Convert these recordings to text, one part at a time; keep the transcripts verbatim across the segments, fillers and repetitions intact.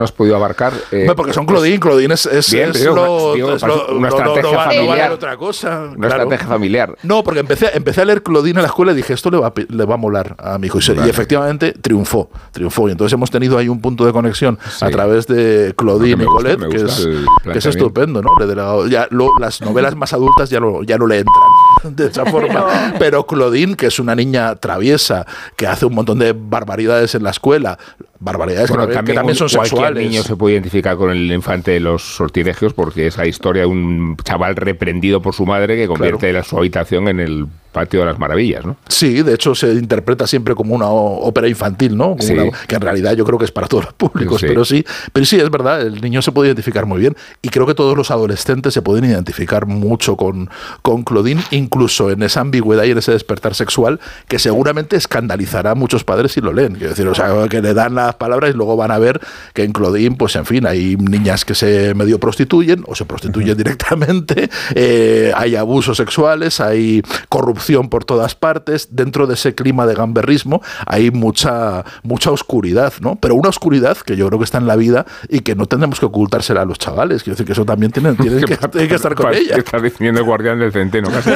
has podido abarcar. Eh, no, porque son Claudine, Claudine es, es, bien, es, digo, lo, digo, es lo, una no, estrategia no, no, familiar. No va a haber otra cosa. Una claro. estrategia familiar. No, porque empecé, empecé a leer Claudine en la escuela y dije, esto le va, le va a molar a mi hijo. Y, vale. y efectivamente triunfó, triunfó. Y entonces hemos tenido ahí un punto de conexión sí. a través de Claudine y Colette, gusta, que, es, que es estupendo, ¿no? De la, ya, lo, las novelas más adultas ya, lo, ya no le entran de esa forma. Pero, pero Claudine, que es una niña traviesa, que hace un montón de barbaridades en la escuela, barbaridades bueno, que, también, que también son sexuales. Cualquier niño se puede identificar con el infante de los sortilegios porque esa historia de un chaval reprendido por su madre que convierte claro. su habitación en el patio de las maravillas, ¿no? Sí, de hecho se interpreta siempre como una ópera infantil, ¿no? Como sí. una, que en realidad yo creo que es para todos los públicos, sí. pero sí, pero sí es verdad, el niño se puede identificar muy bien y creo que todos los adolescentes se pueden identificar mucho con, con Claudine, incluso en esa ambigüedad y en ese despertar sexual que seguramente escandalizará a muchos padres si lo leen, quiero decir, o sea, que le dan las palabras y luego van a ver que en Claudine, pues en fin, hay niñas que se medio prostituyen o se prostituyen uh-huh. directamente, eh, hay abusos sexuales, hay corrupción por todas partes, dentro de ese clima de gamberrismo hay mucha mucha oscuridad, ¿no? Pero una oscuridad que yo creo que está en la vida y que no tenemos que ocultársela a los chavales, quiero decir que eso también tienen, tienen, que, tienen que estar con ella. ¿Qué estás diciendo el guardián del centeno? Casi.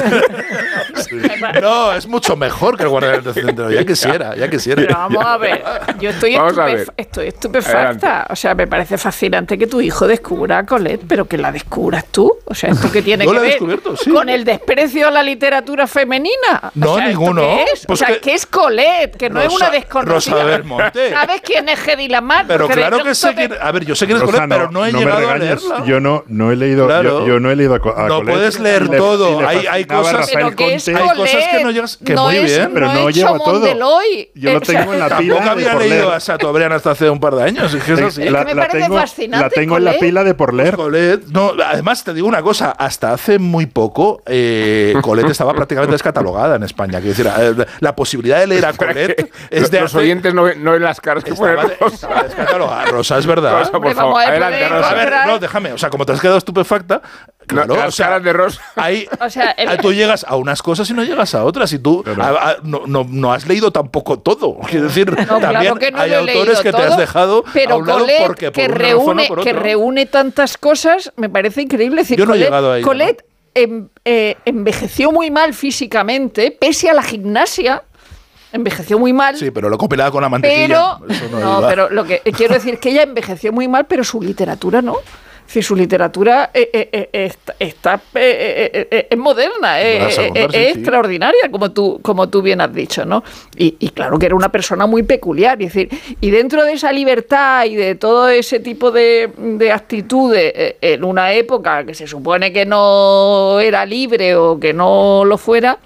Sí. No, es mucho mejor que el guardián del centeno, ya quisiera, ya quisiera. Pero vamos a ver, yo estoy, estupef- estoy estupefacta, Adelante. O sea, me parece fascinante que tu hijo descubra a Colette, pero que la descubras tú, o sea, esto que tiene ¿No que la he ver descubierto? Sí. con el desprecio a la literatura femenina. No, o sea, ninguno. ¿qué es? Pues o sea, que, que es Colette, que no Rosa, es una desconocida. Rosa Belmonte. ¿Sabes quién es Hedy Lamarr? Pero Porque claro de, que sé de, quién. A ver, yo sé quién es Rosa, Colette, no, pero no he no llegado a leerla. Yo no, no he leído. Claro. Yo, yo no he leído a, a No Colette. puedes leer le, todo. le hay, hay cosas. Pero que es hay Colette, cosas que no llegas. Que no muy es, bien. Pero no, no llevo todo. Mondeloy. Yo lo tengo en la pila. Tampoco había de leído leer. a Chateaubriand hasta hace un par de años. Es que es así. Es la, que me la parece tengo, fascinante. La tengo Colette. en la pila de por leer. Pues Colette, no, además te digo una cosa, hasta hace muy poco eh, Colette estaba prácticamente descatalogada en España. Quiero decir, eh, la posibilidad de leer a Colette es de los hace, oyentes no ven, no ven las caras que ponen Rosa. Estaba descatalogada, Rosa, es verdad. Rosa, por favor, adelante, Rosa. A ver, no, déjame, o sea, como te has quedado estupefacta, claro, no, las o sea, caras de Rosa. Ahí, o sea, el, tú llegas a unas cosas y no llegas a otras, y tú claro. a, a, no, no, no has leído tampoco todo. Quiero decir, no, también claro que no hay he autores que todo, te has dejado pero a un lado Colette, porque por que una reúne, razón o por otra. que reúne tantas cosas, me parece increíble. Es decir, Yo no he Colette, llegado a ello, Colette ¿no? em, eh, envejeció muy mal físicamente, pese a la gimnasia. Envejeció muy mal. Sí, pero lo copilaba con la mantequilla. Pero, Eso no, no, pero lo que quiero decir es que ella envejeció muy mal, pero su literatura no. Es decir, su literatura eh, eh, eh, está, está eh, eh, eh, es moderna, eh, eh, eh, es sí. extraordinaria, como tú, como tú bien has dicho, ¿no? Y, y claro que era una persona muy peculiar. Es decir, y dentro de esa libertad y de todo ese tipo de, de actitudes, eh, en una época que se supone que no era libre o que no lo fuera,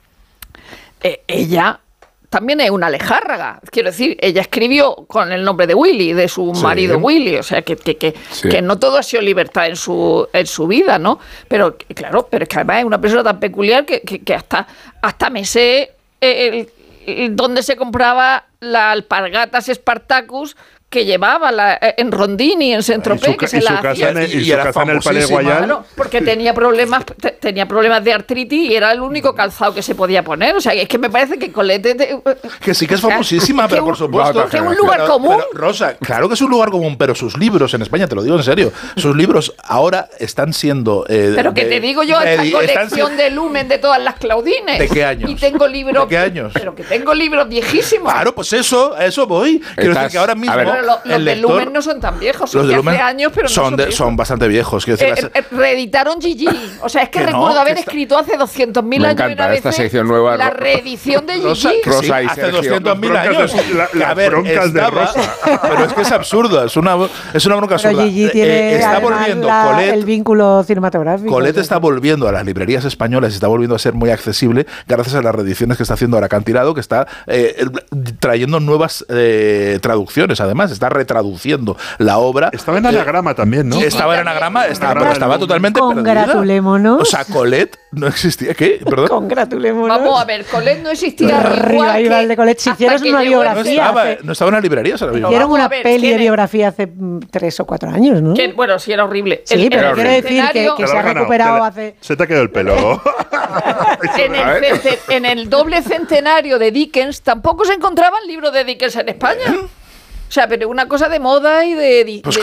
eh, ella... también es una lejárraga. Quiero decir, ella escribió con el nombre de Willy, de su sí. marido Willy, o sea, que, que, que, sí. que no todo ha sido libertad en su, en su vida, ¿no? Pero, claro, pero es que además es una persona tan peculiar que, que, que hasta, hasta me sé el, el, dónde se compraba la alpargatas Spartacus que llevaba la, en Rondini, en Saint-Tropez, que se la hacía. En el, y, y su casa en el Palais Royal. Claro, porque tenía problemas, te, tenía problemas de artritis y era el único calzado que se podía poner. O sea, es que me parece que Colette... Te, que sí que es famosísima, o sea, pero que por supuesto... Que es un lugar pero, común. Pero, Rosa, claro que es un lugar común, pero sus libros en España, te lo digo en serio, sus libros ahora están siendo... Eh, pero que de, te digo yo, esta colección están, de Lumen de todas las Claudines. ¿De qué años? Y tengo libros... ¿De qué años? Pero que tengo libros viejísimos. Claro, pues eso, a eso voy. Quiero decir que ahora mismo... Pero lo, los el de lector, Lumen no son tan viejos, son los de Lumen hace años, pero no son, son de, viejos. son bastante viejos. Quiero decir, eh, eh, reeditaron Gigi. O sea, es que, que recuerdo no, haber que está... escrito hace doscientos mil Me años encanta una esta vez sección nueva. la reedición de Gigi. Rosa, Rosa sí, y hace Sergio. doscientos mil años. La, la, a ver, broncas estaba, de Rosa. Pero es que es absurdo, es una, es una bronca pero absurda. Gigi tiene eh, está volviendo la, Colette, el vínculo cinematográfico. Colette está volviendo a las librerías españolas y está volviendo a ser muy accesible gracias a las reediciones que está haciendo ahora Acantilado, que está eh, trayendo nuevas eh, traducciones, además, está retraduciendo la obra. Estaba en anagrama eh, también, ¿no? Estaba en anagrama, estaba, pero estaba totalmente Congratulémonos. perdida. O sea, Colette no existía. ¿Qué? ¿Perdón? Congratulémonos. Vamos a ver, Colette no existía. Revival de Colette. Si hicieron una biografía. No estaba, hace... no estaba en las librerías ahora mismo. Hicieron una ver, peli de biografía hace tres o cuatro años, ¿no? Que, bueno, sí, era horrible. Sí, el, pero el quiero decir que, que se ha recuperado te, hace. Se te ha quedado el pelo. en, el cente, en el doble centenario de Dickens tampoco se encontraban libros de Dickens en España. O sea, pero una cosa de moda y de... de pues de,